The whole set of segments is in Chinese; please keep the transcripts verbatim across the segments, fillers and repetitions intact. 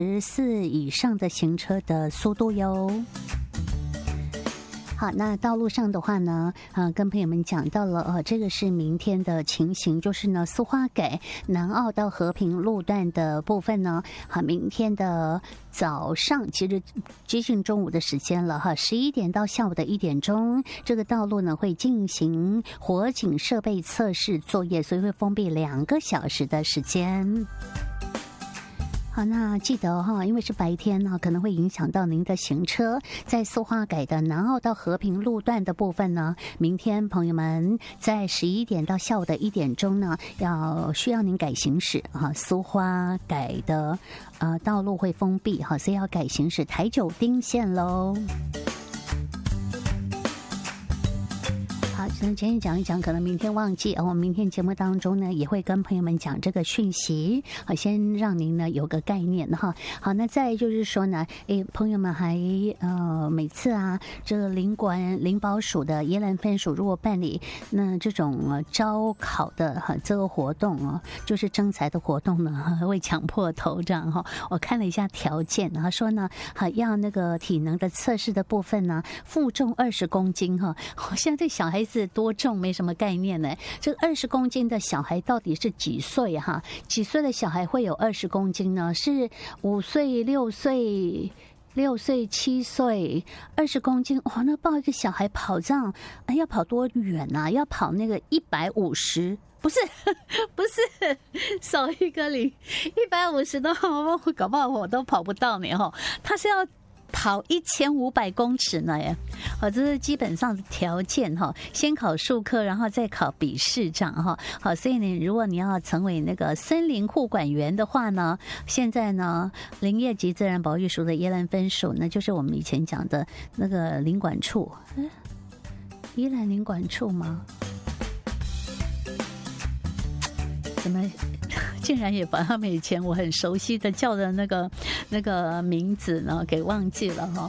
十四以上的行车的速度哟。好，那道路上的话呢，呃，跟朋友们讲到了，呃，这个是明天的情形，就是呢，苏花改南澳到和平路段的部分呢，好，明天的早上其实接近中午的时间了哈，十一点到下午的一点钟，这个道路呢会进行火警设备测试作业，所以会封闭两个小时的时间。好，那记得哈，因为是白天呢，可能会影响到您的行车。在苏花改的南澳到和平路段的部分呢，明天朋友们在十一点到下午的一点钟呢，要需要您改行驶哈。苏花改的呃道路会封闭哈，所以要改行驶台九丁线喽。好，今天讲一讲，可能明天忘记哦。我们明天节目当中呢，也会跟朋友们讲这个讯息，好，先让您呢有个概念哈。好，那再就是说呢，诶，朋友们还呃每次啊，这个林管林保署的宜兰分署如果办理那这种、呃、招考的哈这个活动哦，就是征才的活动呢，会抢破头这样哈。我看了一下条件，他说呢，好要那个体能的测试的部分呢，负重二十公斤哈。我现在对小孩子多重没什么概念呢。这个二十公斤的小孩到底是几岁哈？几岁的小孩会有二十公斤呢？是五岁、六岁、六岁、七岁，二十公斤哇！那抱一个小孩跑这样，哎，要跑多远啊？要跑那个一百五十。不是，不是，少一个零，一百五十的话，搞不好我都跑不到呢哈。他是要跑一千五百公尺呢耶，好，这是基本上的条件哈。先考术科，然后再考笔试这样哈。好，所以呢，如果你要成为那个森林护管员的话呢，现在呢，林业及自然保育署的宜兰分署，那就是我们以前讲的那个林管处，嗯，宜兰林管处吗？怎么竟然也把他们以前我很熟悉的叫的那个那个名字呢给忘记了哈？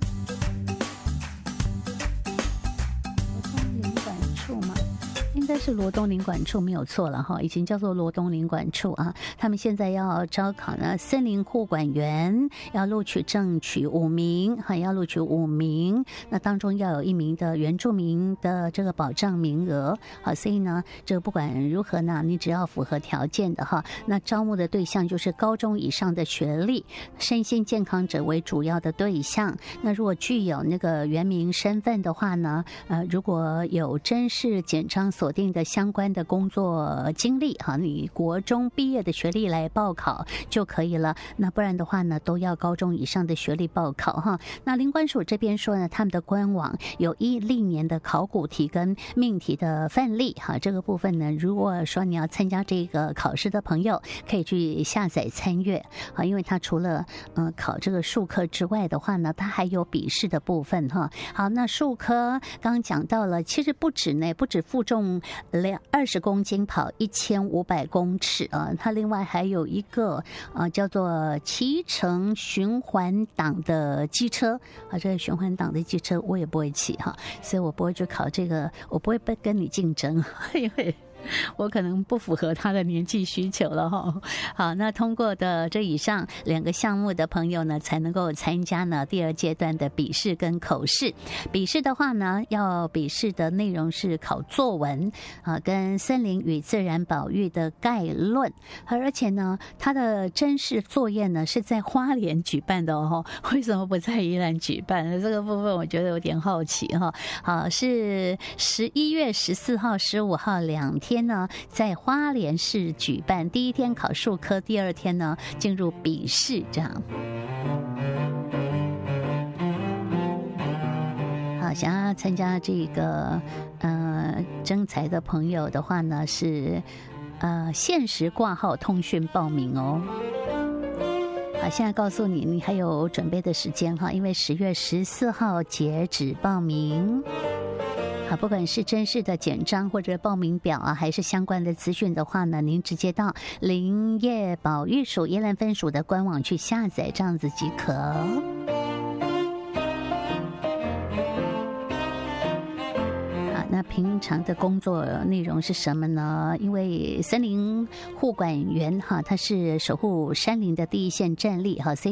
罗东林管处吗？应该是罗东林管处没有错了哈，以前叫做罗东林管处啊。他们现在要招考呢，森林护管员要录取正取五名，还要录取五名。那当中要有一名的原住民的这个保障名额，好，所以呢，这个不管如何呢，你只要符合条件的哈，那招募的对象就是高中以上的学历，身心健康者为主要的对象。那如果具有那个原民身份的话呢，呃，如果有甄试简章锁定的相关的工作经历哈，你国中毕业的学历来报考就可以了。那不然的话呢，都要高中以上的学历报考哈。那林管署这边说呢，他们的官网有一历年的考古题跟命题的范例哈。这个部分呢，如果说你要参加这个考试的朋友，可以去下载参阅啊，因为它除了呃考这个术科之外的话呢，它还有笔试的部分哈。好，那术科刚刚讲到了，其实不止呢，不止负重两二十公斤跑一千五百公尺啊，它另外还有一个呃叫做骑乘循环档的机车啊，这个循环档的机车我也不会骑哈，所以我不会去考这个，我不会跟你竞争，因为我可能不符合他的年纪需求了哈。好，那通过的这以上两个项目的朋友呢，才能够参加呢第二阶段的笔试跟口试。笔试的话呢，要笔试的内容是考作文啊，跟森林与自然保育的概论，而且呢，它的甄试作业呢是在花莲举办的哦，为什么不在宜兰举办？这个部分我觉得有点好奇哈。好，是十一月十四号、十五号两天。天呢，在花莲市举办，第一天考术科，第二天呢进入笔试，这样。好，想要参加这个呃征才的朋友的话呢，是呃限时挂号通讯报名哦。好，现在告诉你，你还有准备的时间哈，因为十月十四号截止报名。好，不管是甄试的简章或者报名表啊，还是相关的资讯的话呢，您直接到林业保育署宜兰分署的官网去下载，这样子即可。那平常的工作内容是什么呢？因为森林护管员哈，他是守护山林的第一线战力哈，所以